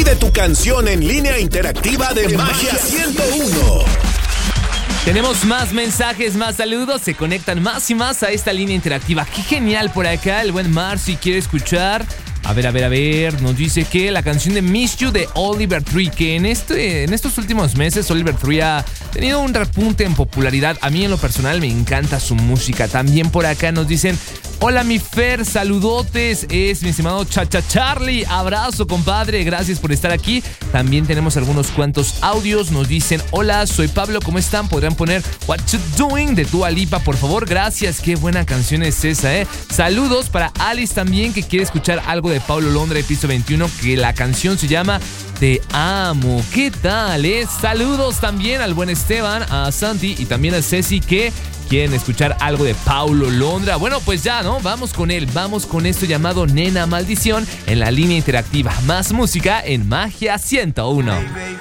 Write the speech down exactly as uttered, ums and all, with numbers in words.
Pide tu canción en línea interactiva de Magia ciento uno. Tenemos más mensajes, más saludos. Se conectan más y más a esta línea interactiva. ¡Qué genial por acá! El buen Marcy quiere escuchar. A ver, a ver, a ver. Nos dice que la canción de Miss You de Oliver Tree, que en, este, en estos últimos meses Oliver Tree ha tenido un repunte en popularidad. A mí en lo personal me encanta su música. También por acá nos dicen: hola mi Fer, saludotes. Es mi estimado Chacha Charlie. Abrazo, compadre. Gracias por estar aquí. También tenemos algunos cuantos audios. Nos dicen: hola, soy Pablo, ¿cómo están? ¿Podrían poner What You Doing de Dua Lipa, por favor? Gracias. Qué buena canción es esa, ¿eh? Saludos para Alice también, que quiere escuchar algo de Paulo Londra de Piso veintiuno, que la canción se llama Te Amo. ¿Qué tal, eh? Saludos también al buen Esteban, a Santi y también a Ceci, que quieren escuchar algo de Paulo Londra. Bueno, pues ya, ¿no? Vamos con él. Vamos con esto llamado Nena Maldición en la línea interactiva. Más música en Magia ciento uno.